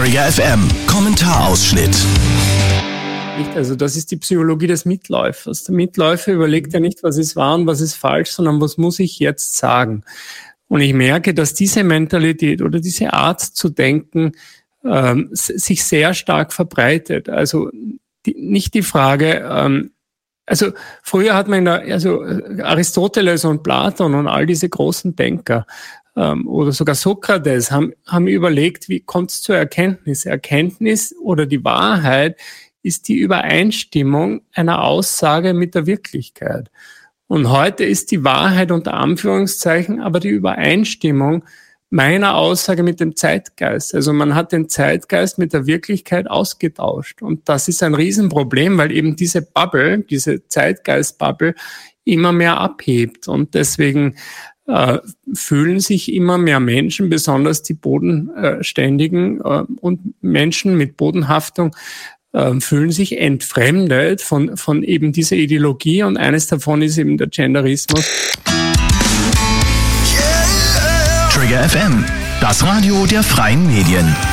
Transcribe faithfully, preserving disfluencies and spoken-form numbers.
Trigger F M, Kommentarausschnitt. Also das ist die Psychologie des Mitläufers. Der Mitläufer überlegt ja nicht, was ist wahr und was ist falsch, sondern was muss ich jetzt sagen. Und ich merke, dass diese Mentalität oder diese Art zu denken ähm, sich sehr stark verbreitet. Also die, nicht die Frage, ähm, also früher hat man in der, also Aristoteles und Platon und all diese großen Denker ähm, oder sogar Sokrates haben, haben überlegt, wie kommt es zur Erkenntnis? Erkenntnis oder die Wahrheit ist die Übereinstimmung einer Aussage mit der Wirklichkeit. Und heute ist die Wahrheit unter Anführungszeichen aber die Übereinstimmung meiner Aussage mit dem Zeitgeist. Also man hat den Zeitgeist mit der Wirklichkeit ausgetauscht. Und das ist ein Riesenproblem, weil eben diese Bubble, diese Zeitgeist-Bubble immer mehr abhebt. Und deswegen äh, fühlen sich immer mehr Menschen, besonders die Bodenständigen äh, und Menschen mit Bodenhaftung, fühlen sich entfremdet von, von eben dieser Ideologie, und eines davon ist eben der Genderismus. Trigger F M, das Radio der freien Medien.